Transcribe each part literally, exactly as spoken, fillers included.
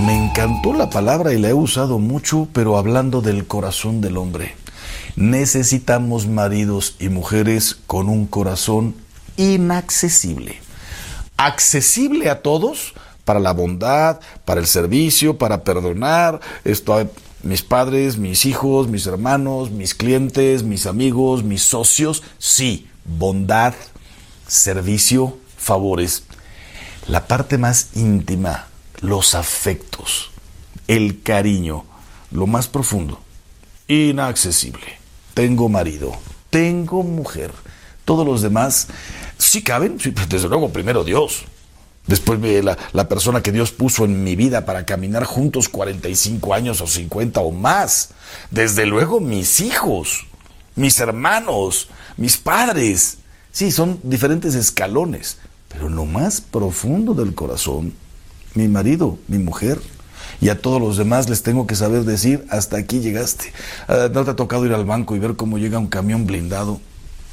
Me encantó la palabra y la he usado mucho, pero hablando del corazón del hombre. Necesitamos maridos y mujeres con un corazón inaccesible. Accesible a todos, para la bondad, para el servicio, para perdonar. Esto, mis padres, mis hijos, mis hermanos, mis clientes, mis amigos, mis socios. Sí, bondad, servicio, favores. La parte más íntima, los afectos, el cariño, lo más profundo, inaccesible. Tengo marido, tengo mujer. Todos los demás, sí caben, sí, desde luego primero Dios. Después la, la persona que Dios puso en mi vida para caminar juntos cuarenta y cinco años o cincuenta o más. Desde luego mis hijos, mis hermanos, mis padres. Sí, son diferentes escalones, pero lo más profundo del corazón, mi marido, mi mujer. Y a todos los demás les tengo que saber decir, hasta aquí llegaste. ¿No te ha tocado ir al banco y ver cómo llega un camión blindado?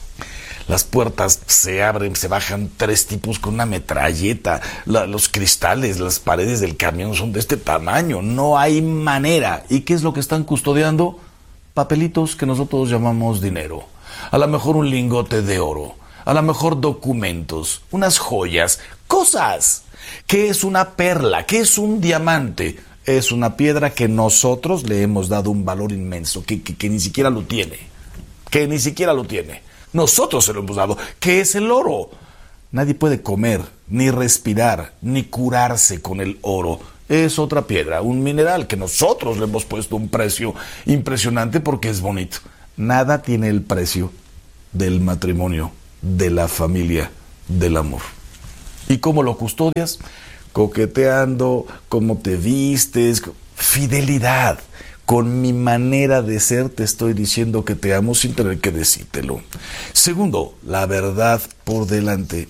Las puertas se abren, se bajan tres tipos con una metralleta. La, los cristales, las paredes del camión son de este tamaño. No hay manera. ¿Y qué es lo que están custodiando? Papelitos que nosotros llamamos dinero. A lo mejor un lingote de oro. A lo mejor documentos, unas joyas, cosas. ¿Qué es una perla? ¿Qué es un diamante? Es una piedra que nosotros le hemos dado un valor inmenso, que, que, que ni siquiera lo tiene. Que ni siquiera lo tiene. Nosotros se lo hemos dado. ¿Qué es el oro? Nadie puede comer, ni respirar, ni curarse con el oro. Es otra piedra, un mineral que nosotros le hemos puesto un precio impresionante porque es bonito. Nada tiene el precio del matrimonio, de la familia, del amor. ¿Y cómo lo custodias? Coqueteando, cómo te vistes, fidelidad. Con mi manera de ser te estoy diciendo que te amo sin tener que decírtelo. Segundo, la verdad por delante.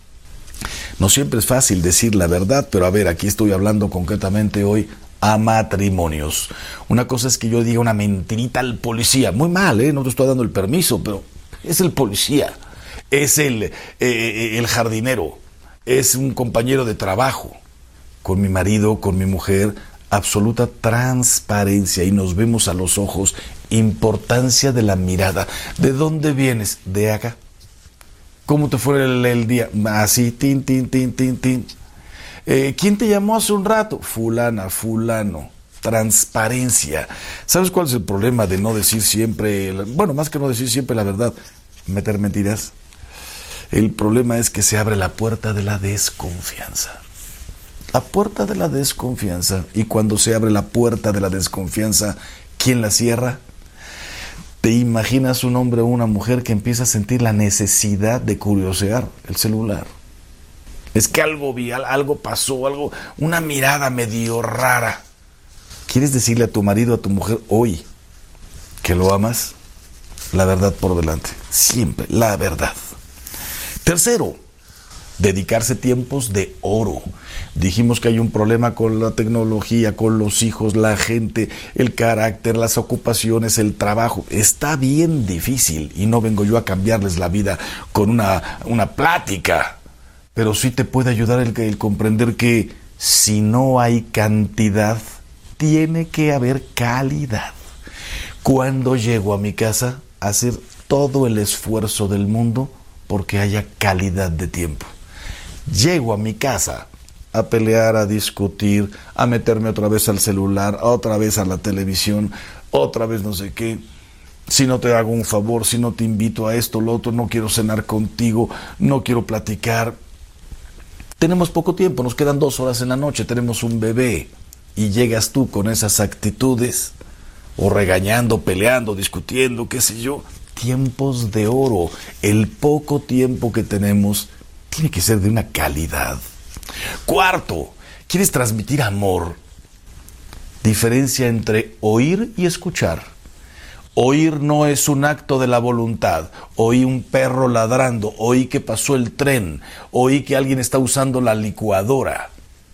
No siempre es fácil decir la verdad, pero a ver, aquí estoy hablando concretamente hoy a matrimonios. Una cosa es que yo diga una mentirita al policía. Muy mal, ¿eh? No te estoy dando el permiso, pero es el policía. Es el, eh, el jardinero. Es un compañero de trabajo. Con mi marido, con mi mujer, absoluta transparencia y nos vemos a los ojos. Importancia de la mirada. ¿De dónde vienes? De acá. ¿Cómo te fue el, el día? Así, tin, tin, tin, tin, tin. Eh, ¿Quién te llamó hace un rato? Fulana, fulano. Transparencia. ¿Sabes cuál es el problema de no decir siempre, bueno, más que no decir siempre la verdad, meter mentiras? El problema es que se abre la puerta de la desconfianza. La puerta de la desconfianza. Y cuando se abre la puerta de la desconfianza, ¿quién la cierra? ¿Te imaginas un hombre o una mujer que empieza a sentir la necesidad de curiosear el celular? Es que algo vi, algo pasó, algo, una mirada medio rara. ¿Quieres decirle a tu marido, a tu mujer hoy que lo amas? La verdad por delante. Siempre, la verdad. Tercero, dedicarse tiempos de oro. Dijimos que hay un problema con la tecnología, con los hijos, la gente, el carácter, las ocupaciones, el trabajo. Está bien difícil y no vengo yo a cambiarles la vida con una, una plática. Pero sí te puede ayudar el, el comprender que si no hay cantidad, tiene que haber calidad. Cuando llego a mi casa, hacer todo el esfuerzo del mundo porque haya calidad de tiempo. Llego a mi casa a pelear, a discutir, a meterme otra vez al celular, otra vez a la televisión, otra vez no sé qué. Si no te hago un favor, si no te invito a esto, lo otro, no quiero cenar contigo, no quiero platicar. Tenemos poco tiempo, nos quedan dos horas en la noche, tenemos un bebé y llegas tú con esas actitudes o regañando, peleando, discutiendo, qué sé yo. Tiempos de oro. El poco tiempo que tenemos tiene que ser de una calidad. Cuarto, ¿quieres transmitir amor? Diferencia entre oír y escuchar. Oír no es un acto de la voluntad. Oí un perro ladrando, oí que pasó el tren, oí que alguien está usando la licuadora.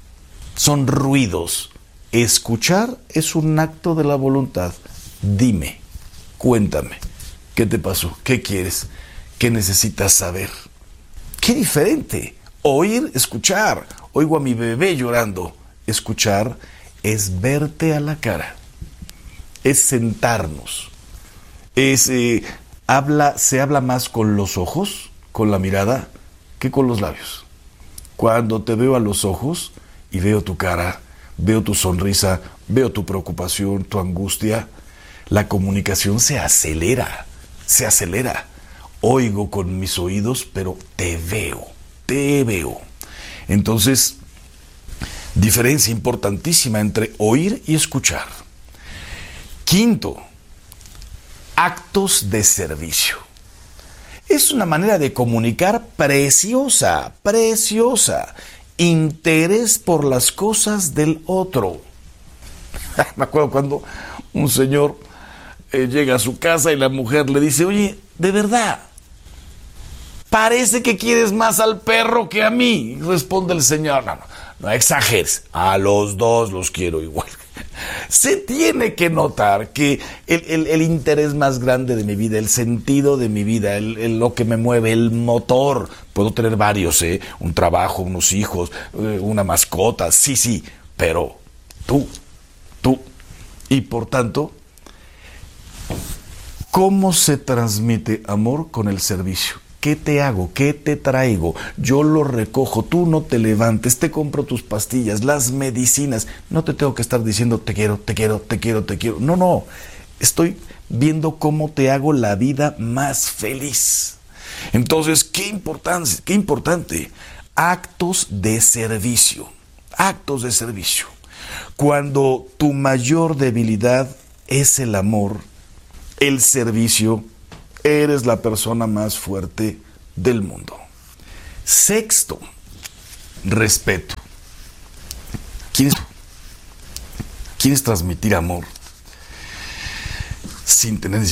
Son ruidos. Escuchar es un acto de la voluntad. Dime, cuéntame. ¿Qué te pasó? ¿Qué quieres? ¿Qué necesitas saber? ¡Qué diferente! Oír, escuchar. Oigo a mi bebé llorando. Escuchar es verte a la cara, es sentarnos, es eh, habla, se habla más con los ojos, con la mirada, que con los labios. Cuando te veo a los ojos y veo tu cara, veo tu sonrisa, veo tu preocupación, tu angustia, la comunicación se acelera, se acelera. Oigo con mis oídos, pero te veo, te veo. Entonces, diferencia importantísima entre oír y escuchar. Quinto, actos de servicio. Es una manera de comunicar preciosa, preciosa. Interés por las cosas del otro. Me acuerdo cuando un señor eh, llega a su casa y la mujer le dice, oye, de verdad, parece que quieres más al perro que a mí. Y responde el señor, no, no, no exageres, a los dos los quiero igual. Se tiene que notar que el, el, el interés más grande de mi vida, el sentido de mi vida, el, el, lo que me mueve, el motor, puedo tener varios, ¿eh? Un trabajo, unos hijos, eh, una mascota, sí, sí, pero tú, tú, y por tanto, ¿cómo se transmite amor con el servicio? ¿Qué te hago? ¿Qué te traigo? Yo lo recojo, tú no te levantes, te compro tus pastillas, las medicinas. No te tengo que estar diciendo te quiero, te quiero, te quiero, te quiero. No, no. Estoy viendo cómo te hago la vida más feliz. Entonces, qué importante, qué importante. Actos de servicio. Actos de servicio. Cuando tu mayor debilidad es el amor, el servicio, eres la persona más fuerte del mundo. Sexto, respeto. ¿Quieres, ¿Quieres transmitir amor sin tener